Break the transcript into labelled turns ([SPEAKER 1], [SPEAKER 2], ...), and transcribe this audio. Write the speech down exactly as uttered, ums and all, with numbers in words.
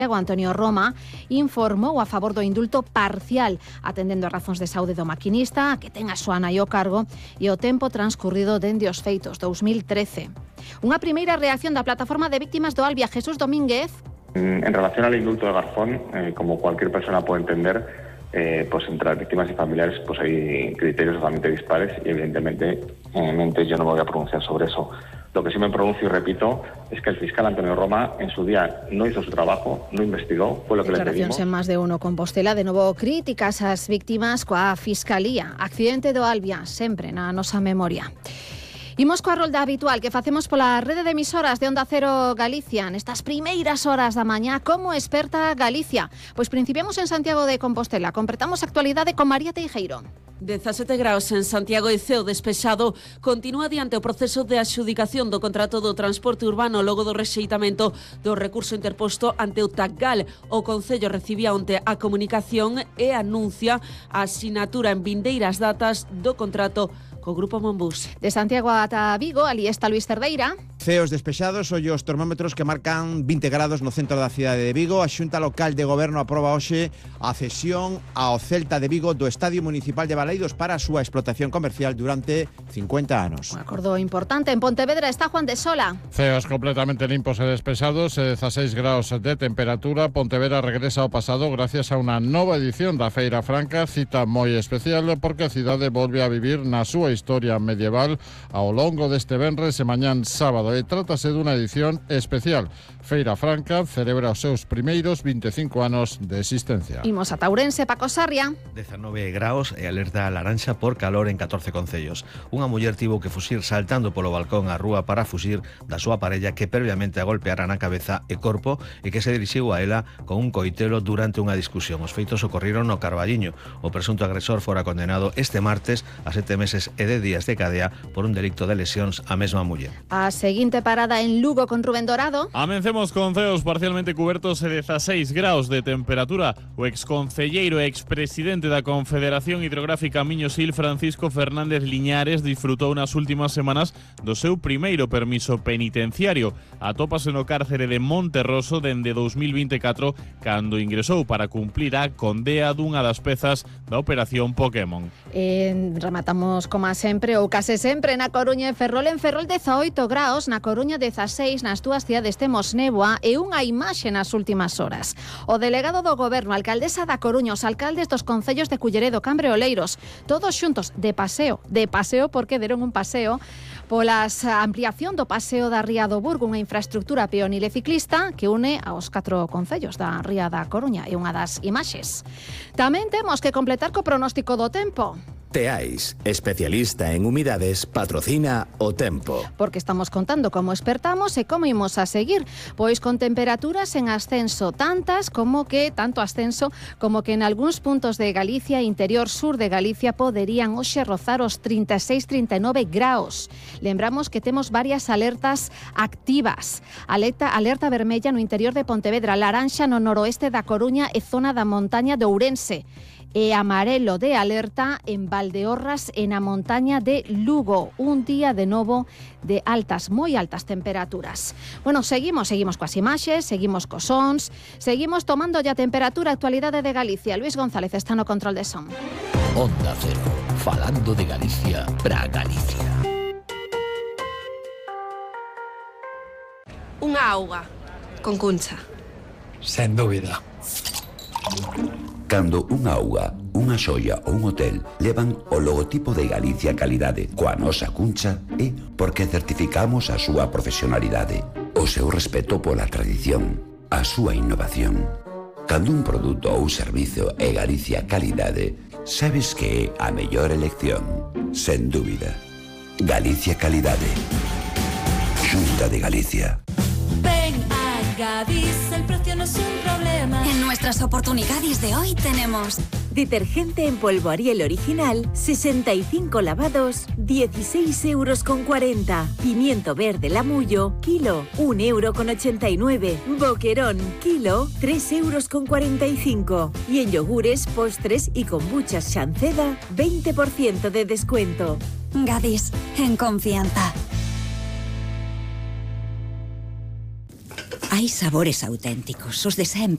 [SPEAKER 1] O Antonio Roma informou a favor do indulto parcial, atendendo a razóns de saúde do maquinista, que ten a súa nai ao cargo, e o tempo transcurrido dende os feitos, dous mil trece. Unha primeira reacción da plataforma de víctimas do Albia, Jesús Domínguez.
[SPEAKER 2] En relación al indulto de Garzón, eh, como cualquier persona puede entender, eh, pues entre las víctimas y familiares pues hay criterios totalmente dispares y evidentemente eh, yo no me voy a pronunciar sobre eso. Lo que sí me pronuncio y repito es que el fiscal Antonio Roma en su día no hizo su trabajo, no investigó, fue lo que le pedimos.
[SPEAKER 1] Declaracións en Más de Uno Compostela, de novo críticas ás víctimas coa Fiscalía. Accidente do Albia, sempre na nosa memoria. Imos coa rolda habitual que facemos pola rede de emisoras de Onda Cero Galicia nestas primeiras horas da mañá. Como experta Galicia? Pois principiamos en Santiago de Compostela. Completamos a actualidade con María Teijeiro.
[SPEAKER 3] dezasete graus en Santiago e ceo despexado. Continúa adiante o proceso de adxudicación do contrato do transporte urbano logo do rexeitamento do recurso interposto ante o Tacgal. O Concello recibía onte a comunicación e anuncia a asinatura en vindeiras datas do contrato co Grupo Monbús.
[SPEAKER 1] De Santiago ata Vigo, ali está Luis Cerdeira.
[SPEAKER 4] Ceos despexados, ollo os termómetros que marcan vinte grados no centro da cidade de Vigo. A Xunta Local de Goberno aproba hoxe a cesión ao Celta de Vigo do Estadio Municipal de Baleidos para a súa explotación comercial durante cincuenta anos.
[SPEAKER 1] Un acordo importante. En Pontevedra está Juan de Sola.
[SPEAKER 5] Ceos completamente limpos e despexados, dezaseis graus de temperatura. Pontevedra regresa ao pasado gracias a unha nova edición da Feira Franca, cita moi especial porque a cidade volve a vivir na súa historia medieval ao longo deste venres e mañán sábado. E trátase dunha edición especial. Feira Franca celebra os seus primeiros vinte e cinco anos de existencia.
[SPEAKER 1] Imos a Taurense, Paco Sarria.
[SPEAKER 6] dezanove graus e alerta laranxa por calor en catorce concellos. Unha muller tivo que fuxir saltando polo balcón á rúa para fuxir da súa parella que previamente a golpeara na cabeza e corpo e que se dirixiu a ela con un coitelo durante unha discusión. Os feitos ocorriron no Carballiño. O presunto agresor fora condenado este martes a sete meses e dez días de cadea por un delicto de lesións á mesma muller.
[SPEAKER 1] A seguinte parada en Lugo con Rubén Dorado.
[SPEAKER 7] Amencemos con ceos parcialmente cubertos e dezaseis graus de temperatura. O exconcelleiro e expresidente da Confederación Hidrográfica Miño-Sil, Francisco Fernández Liñares, disfrutou nas últimas semanas do seu primeiro permiso penitenciario. Atópase no cárcere de Monterroso dende dous mil vinte e catro, cando ingresou para cumplir a condea dunha das pezas da operación Pokémon.
[SPEAKER 1] Eh, rematamos, como sempre, ou case sempre, na Coruña e Ferrol. En Ferrol dezaoito graus, na Coruña dezaseis, nas túas cidades temos néboa e unha imaxe nas últimas horas. O delegado do Goberno, a alcaldesa da Coruña, os alcaldes dos concellos de Culleredo, Cambre e Oleiros, todos xuntos de paseo, de paseo porque deron un paseo polas ampliación do paseo da Ría do Burgo, unha infraestructura peonil e ciclista que une aos catro concellos da Ría da Coruña, e unha das imaxes. Tamén temos que completar co pronóstico do tempo.
[SPEAKER 8] Teais, especialista en humidades, patrocina o tempo.
[SPEAKER 1] Porque estamos contando como expertamos e como imos a seguir. Pois con temperaturas en ascenso, tantas como que, tanto ascenso, como que en algúns puntos de Galicia e interior sur de Galicia poderían hoxe rozar os trinta e seis, trinta e nove graus. Lembramos que temos varias alertas activas. Alerta, alerta vermella no interior de Pontevedra, laranxa no noroeste da Coruña e zona da montaña de Ourense. E amarelo de alerta en Valdeorras e na montaña de Lugo. Un día de novo de altas, moi altas temperaturas. Bueno, seguimos, seguimos coas imaxes, seguimos cos sons, seguimos tomando ya temperatura. Actualidade de Galicia. Luis González está no control de son.
[SPEAKER 9] Onda Cero, falando de Galicia para Galicia.
[SPEAKER 10] Unha auga con cuncha.
[SPEAKER 11] Sen dúbida.
[SPEAKER 12] Cando unha auga, unha xoia ou un hotel levan o logotipo de Galicia Calidade coa nosa cuncha é porque certificamos a súa profesionalidade, o seu respeto pola tradición, a súa innovación. Cando un produto ou servizo é Galicia Calidade, sabes que é a mellor elección, sen dúbida. Galicia Calidade. Xunta de Galicia.
[SPEAKER 13] Ven a Gadis, el precio no es un problema.
[SPEAKER 14] En nuestras oportunidades de hoy tenemos
[SPEAKER 15] detergente en polvo Ariel original, sesenta y cinco lavados, dieciséis euros con cuarenta. Pimiento verde Lamullo, kilo, un euro con ochenta y nueve. Boquerón, kilo, tres euros con cuarenta y cinco. Y en yogures, postres y kombuchas Shanceda, veinte por ciento de descuento.
[SPEAKER 14] Gadis, en confianza.
[SPEAKER 16] Hay sabores auténticos, os de sempre.